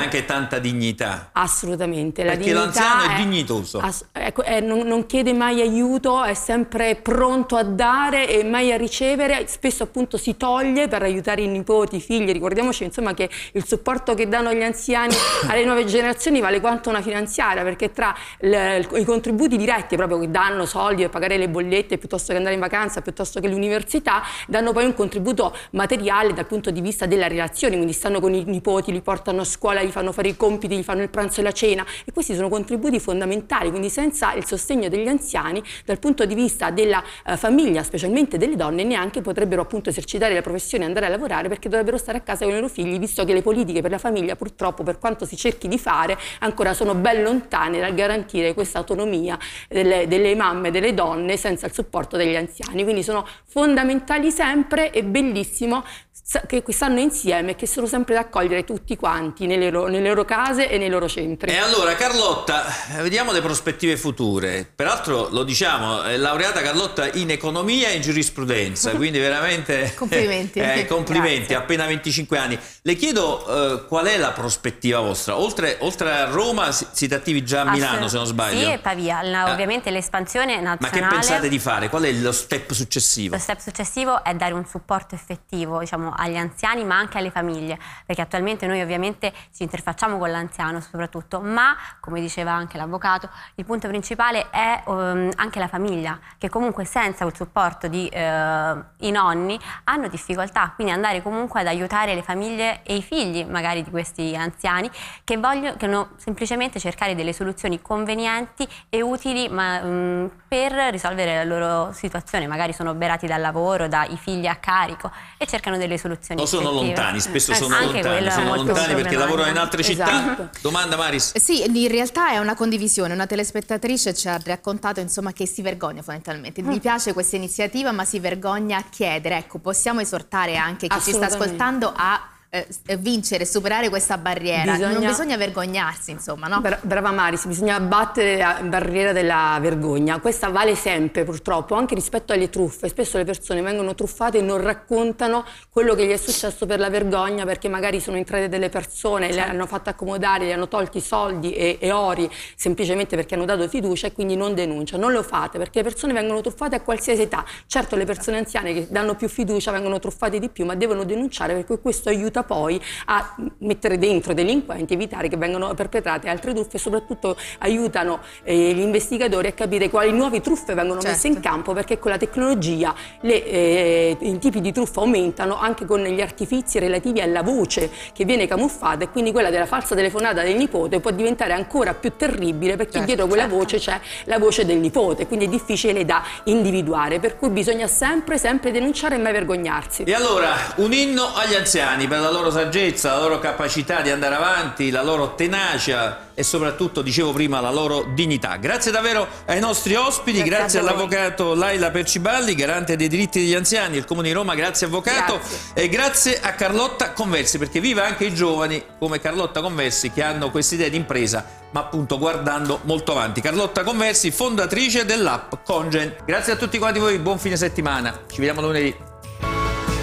anche tanta dignità. Assolutamente. Perché l'anziano è dignitoso. Non chiede mai aiuto, è sempre pronto a dare e mai a ricevere, spesso appunto si toglie per aiutare i nipoti, i figli. Ricordiamoci insomma che il supporto che danno gli anziani alle nuove generazioni vale quanto una finanziaria, perché tra i contributi diretti proprio che danno soldi per pagare le bollette piuttosto che andare in vacanza, piuttosto che l'università, danno poi un contributo materiale dal punto di vista della relazione, quindi stanno con i nipoti, li portano a scuola, gli fanno fare i compiti, gli fanno il pranzo e la cena, e questi sono contributi fondamentali. Quindi senza il sostegno degli anziani dal punto di vista della famiglia, specialmente delle donne, neanche potrebbero appunto esercitare la professione e andare a lavorare, perché dovrebbero stare a casa con i loro figli, visto che le politiche per la famiglia purtroppo, per quanto si cerchi di fare, ancora sono ben lontane dal garantire questa autonomia delle mamme, delle donne, senza il supporto degli anziani. Quindi sono fondamentali sempre, e bellissimo che stanno insieme e che sono sempre da accogliere tutti quanti nelle loro case e nei loro centri. E allora Carlotta, vediamo le prospettive future. Peraltro lo diciamo, è laureata Carlotta in economia e in giurisprudenza, quindi veramente complimenti. Complimenti, appena 25 anni. Le chiedo qual è la prospettiva vostra? Oltre a Roma siete attivi già a Milano, se non sbaglio. Sì, e Pavia. Ovviamente l'espansione nazionale. Ma che pensate di fare? Qual è lo step successivo? Lo step successivo è dare un supporto effettivo, diciamo, agli anziani, ma anche alle famiglie, perché attualmente noi ovviamente ci interfacciamo con l'anziano soprattutto, ma come diceva anche l'avvocato, il punto principale è anche la famiglia, che comunque senza il supporto di i nonni hanno difficoltà, quindi andare comunque ad aiutare le famiglie e i figli magari di questi anziani che vogliono semplicemente cercare delle soluzioni convenienti e utili per risolvere la loro situazione, magari sono oberati dal lavoro, dai figli a carico, e cercano delle soluzioni o sono effettive. Lontani, spesso sono anche lontani perché lavorano in altre città. Esatto. Domanda Maris? Sì, in realtà è una condivisione. Una telespettatrice ci ha raccontato insomma che si vergogna fondamentalmente. Gli piace questa iniziativa, ma si vergogna a chiedere. Ecco, possiamo esortare anche chi ci sta ascoltando a vincere, superare questa barriera. Non bisogna vergognarsi, insomma, no? Brava Maris, bisogna abbattere la barriera della vergogna. Questa vale sempre, purtroppo, anche rispetto alle truffe. Spesso le persone vengono truffate e non raccontano quello che gli è successo per la vergogna, perché magari sono entrate delle persone, le hanno fatte accomodare, le hanno tolti soldi e ori semplicemente perché hanno dato fiducia, e quindi non denunciano. Non lo fate, perché le persone vengono truffate a qualsiasi età. Certo, le persone anziane che danno più fiducia vengono truffate di più, ma devono denunciare, perché questo aiuta poi a mettere dentro delinquenti, evitare che vengano perpetrate altre truffe, e soprattutto aiutano gli investigatori a capire quali nuove truffe vengono messe in campo, perché con la tecnologia i tipi di truffa aumentano, anche con gli artifici relativi alla voce che viene camuffata, e quindi quella della falsa telefonata del nipote può diventare ancora più terribile, perché dietro quella voce c'è la voce del nipote, quindi è difficile da individuare, per cui bisogna sempre denunciare e mai vergognarsi. E allora, un inno agli anziani per la loro saggezza, la loro capacità di andare avanti, la loro tenacia e soprattutto, dicevo prima, la loro dignità. Grazie davvero ai nostri ospiti, grazie all'avvocato Laila Perciballi, garante dei diritti degli anziani del Comune di Roma, grazie avvocato, e grazie a Carlotta Conversi, perché viva anche i giovani come Carlotta Conversi che hanno questa idea di impresa, ma appunto guardando molto avanti. Carlotta Conversi, fondatrice dell'app Congen. Grazie a tutti quanti voi, buon fine settimana, ci vediamo lunedì.